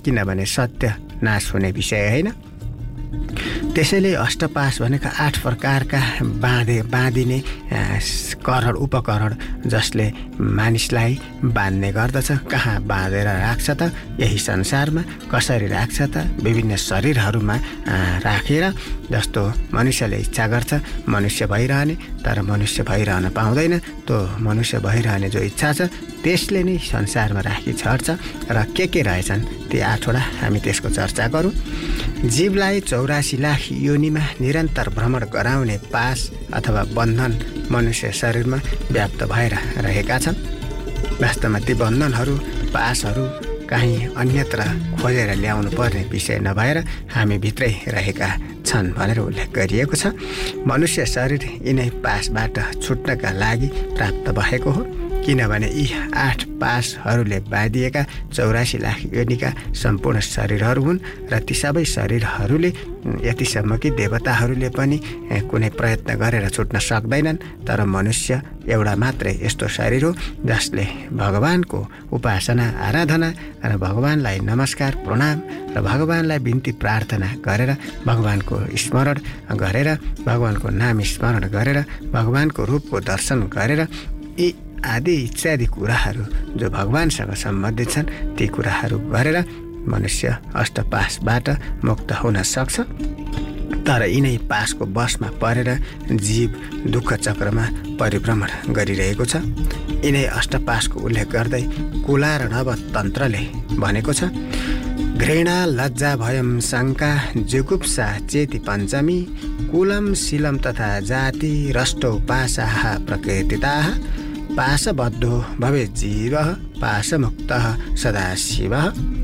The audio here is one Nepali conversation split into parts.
किनभने सत्य नाश हुने विषय होइन। त्यसैले अष्टपास भनेको 8 प्रकारका बाँधिने करण उपकरण जसले मानिसलाई बाँध्ने गर्दछ। कहाँ बाँधेर राख्छ त? यही संसारमा। कसरी राख्छ त? विभिन्न शरीरहरूमा राखेर। जस्तो मनुष्यले इच्छा गर्छ मनुष्य भइरहने, तर मनुष्य भइरहन पाउँदैन। त्यो मनुष्य भइरहने जो इच्छा छ त्यसले नै संसारमा राखी छर्छ। र के रहेछन् ती 8वटा, हामी त्यसको चर्चा गरौँ। जीवलाई 84 लाख योनिमा निरन्तर भ्रमण गराउने पास अथवा बन्धन मनुष्य शरीरमा व्याप्त भएर रहेका छन्। वास्तवमा ती बन्धनहरू पासहरू कहीँ अन्यत्र खोजेर ल्याउनु पर्ने विषय नभएर हामी भित्रै रहेका छन् भनेर उल्लेख गरिएको छ। मनुष्य शरीर यिनै पासबाट छुट्नका लागि प्राप्त भएको हो, किनभने यी 8 पासहरूले बाँधिएका 84 लाख योनिका सम्पूर्ण शरीरहरू हुन्। र ती सबै शरीरहरूले यतिसम्म कि देवताहरूले पनि कुनै प्रयत्न गरेर छुट्न सक्दैनन्। तर मनुष्य एउटा मात्रै यस्तो शरीर हो जसले भगवानको उपासना आराधना र भगवानलाई नमस्कार प्रणाम र भगवानलाई बिन्ती प्रार्थना गरेर भगवानको स्मरण गरेर भगवानको नाम स्मरण गरेर भगवानको रूपको दर्शन गरेर यी आदि इत्यादि कुराहरू जो भगवानसँग सम्बन्धित छन् ती कुराहरू गरेर मनुष्य अष्टपासबाट मुक्त हुन सक्छ। तर यिनै पासको वशमा परेर जीव दुःख चक्रमा परिभ्रमण गरिरहेको छ। यिनै अष्टपासको उल्लेख गर्दै कुलार्णव तन्त्रले भनेको छ, घृणा लज्जा भयम शङ्का जुगुप्सा चेति पञ्चमी कुलम शीलम तथा जाति रष्टौ पासाः प्रकृतिताः पाशबद्धो भवेत् जीवः पाशमुक्तः सदाशिवः।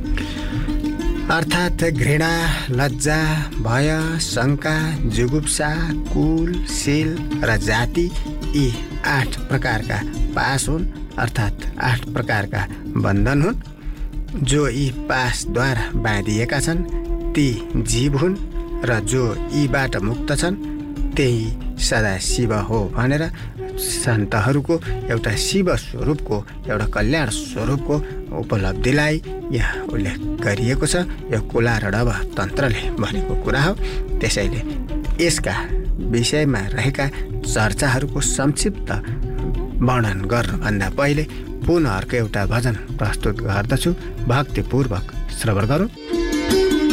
अर्थात् घृणा लज्जा भय शङ्का जुगुप्सा कुल शील र जाति यी 8 प्रकारका पास हुन्, अर्थात् 8 प्रकारका बन्धन हुन्। जो यी पासद्वारा बाँधिएका छन् ती जीव हुन् र जो यीबाट मुक्त छन् त्यही सदा शिव हो भनेर सन्तहरूको एउटा शिव स्वरूपको एउटा कल्याण स्वरूपको उपलब्धिलाई यहाँ उल्लेख गरिएको छ। यो कुलार्णव तन्त्रले भनेको कुरा हो। त्यसैले यसका विषयमा रहेका चर्चाहरूको संक्षिप्त वर्णन गर्नुभन्दा पहिले पुनः अर्को एउटा भजन प्रस्तुत गर्दछु। भक्तिपूर्वक श्रवण गरौँ।